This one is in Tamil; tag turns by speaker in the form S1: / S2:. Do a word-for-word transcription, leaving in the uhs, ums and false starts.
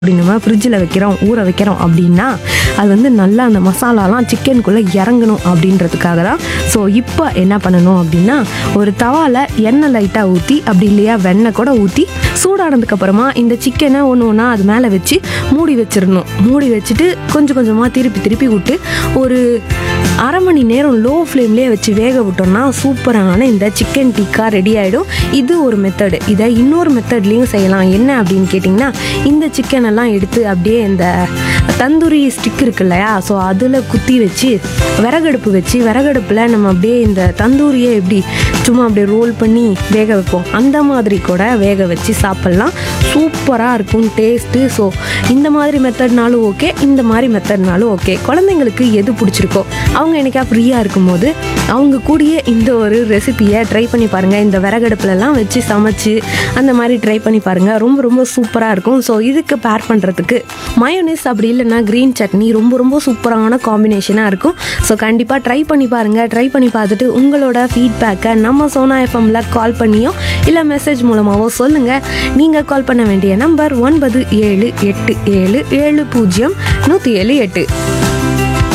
S1: அப்படி நம்ம ஃப்ரிட்ஜில் வைக்கிறோம் ஊற வைக்கிறோம் அப்படின்னா அது வந்து நல்லா அந்த மசாலாலாம் சிக்கனுக்குள்ளே இறங்கணும் அப்படின்றதுக்காக தான். ஸோ இப்போ என்ன பண்ணணும் அப்படின்னா ஒரு தவாவில் எண்ணெய் லைட்டாக ஊற்றி அப்படி இல்லையா வெண்ணெய் கூட ஊற்றி சூடானதுக்கப்புறமா இந்த சிக்கனை ஒன்று ஒன்றா அது மேலே வச்சு மூடி வச்சிடணும். மூடி வச்சுட்டு கொஞ்சம் கொஞ்சமாக திருப்பி திருப்பி விட்டு ஒரு அரை மணி நேரம் லோ ஃப்ளேம்லேயே வச்சு வேக விட்டோம்னா சூப்பரான இந்த சிக்கன் டிக்கா ரெடி ஆகிடும். இது ஒரு மெத்தடு. இதை இன்னொரு மெத்தட்லேயும் செய்யலாம். என்ன அப்படின்னு கேட்டிங்கன்னா இந்த சிக்கன் எல்லாம் எடுத்து அப்படியே இந்த தந்தூரி ஸ்டிக் இருக்கு இல்லையா, ஸோ அதில் குத்தி வச்சு விறகடுப்பு வச்சு விறகடுப்பில் நம்ம அப்படியே இந்த தந்தூரியை எப்படி சும்மா அப்படியே ரோல் பண்ணி வேக வைப்போம் அந்த மாதிரி கூட வேக வச்சு சாப்பிட்லாம். சூப்பராக இருக்கும் டேஸ்ட்டு. ஸோ இந்த மாதிரி மெத்தட்னாலும் ஓகே, இந்த மாதிரி மெத்தட்னாலும் ஓகே. குழந்தைங்களுக்கு எது பிடிச்சிருக்கோ அவங்க என்னைக்கா ஃப்ரீயாக இருக்கும்போது அவங்க கூடயே இந்த ஒரு ரெசிபியை ட்ரை பண்ணி பாருங்கள். இந்த விறகடுப்புலலாம் வச்சு சமைச்சு அந்த மாதிரி ட்ரை பண்ணி பாருங்கள். ரொம்ப ரொம்ப சூப்பராக இருக்கும். ஸோ இதுக்கு பேர் பண்ணுறதுக்கு மயோனைஸ் அப்படி இல்லைன்னா க்ரீன் சட்னி ரொம்ப ரொம்ப சூப்பரான காம்பினேஷனாக இருக்கும். ஸோ கண்டிப்பாக ட்ரை பண்ணி பாருங்கள். ட்ரை பண்ணி பார்த்துட்டு உங்களோட ஃபீட்பேக்கை நம்ம சோனா எஃப்எம்ல கால் பண்ணியோ இல்லை மெசேஜ் மூலமாகவோ சொல்லுங்கள். நீங்கள் கால் பண்ண வேண்டிய நம்பர் ஒன்பது ஏழு எட்டு ஏழு ஏழு பூஜ்ஜியம் நூற்றி ஏழு எட்டு.